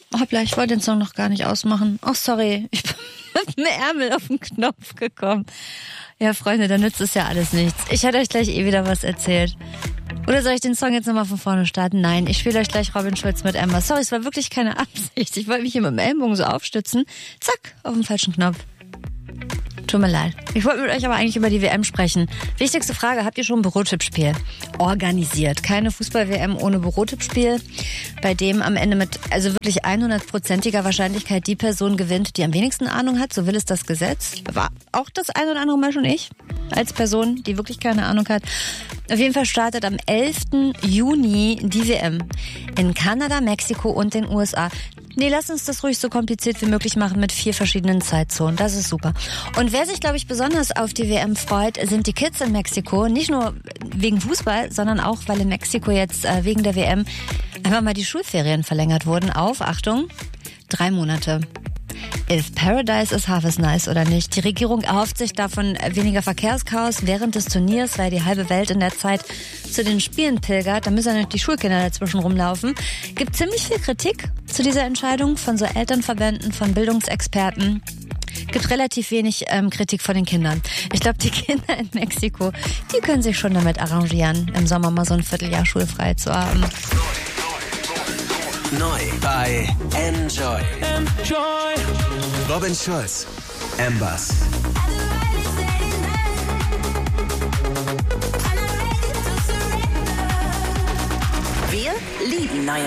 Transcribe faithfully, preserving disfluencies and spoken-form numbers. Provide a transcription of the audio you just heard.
Hoppla, ich wollte den Song noch gar nicht ausmachen. Ach, sorry, ich bin mit dem Ärmel auf den Knopf gekommen. Ja, Freunde, da nützt es ja alles nichts. Ich hätte euch gleich eh wieder was erzählt. Oder soll ich den Song jetzt nochmal von vorne starten? Nein, ich spiele euch gleich Robin Schulz mit Amber. Sorry, es war wirklich keine Absicht. Ich wollte mich hier mit dem Ellenbogen so aufstützen. Zack, auf den falschen Knopf. Tut mir leid. Ich wollte mit euch aber eigentlich über die W M sprechen. Wichtigste Frage, habt ihr schon ein Bürotippspiel organisiert? Keine Fußball-W M ohne Bürotippspiel, bei dem am Ende mit also wirklich hundertprozentiger Wahrscheinlichkeit die Person gewinnt, die am wenigsten Ahnung hat. So will es das Gesetz. War auch das ein oder andere Mal schon ich als Person, die wirklich keine Ahnung hat. Auf jeden Fall startet am elften Juni die W M in Kanada, Mexiko und den U S A. Nee, lass uns das ruhig so kompliziert wie möglich machen mit vier verschiedenen Zeitzonen. Das ist super. Und wer sich, glaube ich, besonders auf die W M freut, sind die Kids in Mexiko. Nicht nur wegen Fußball, sondern auch, weil in Mexiko jetzt äh, wegen der W M einfach mal die Schulferien verlängert wurden auf, Achtung, drei Monate. If Paradise is half as nice oder nicht. Die Regierung erhofft sich davon weniger Verkehrschaos während des Turniers, weil die halbe Welt in der Zeit zu den Spielen pilgert. Da müssen ja nicht die Schulkinder dazwischen rumlaufen. Gibt ziemlich viel Kritik zu dieser Entscheidung von so Elternverbänden, von Bildungsexperten. Gibt relativ wenig ähm, Kritik von den Kindern. Ich glaube, die Kinder in Mexiko, die können sich schon damit arrangieren, im Sommer mal so ein Vierteljahr schulfrei zu haben. Neu bei Enjoy. Enjoy. Robin Schulz, Ambers. Wir lieben neue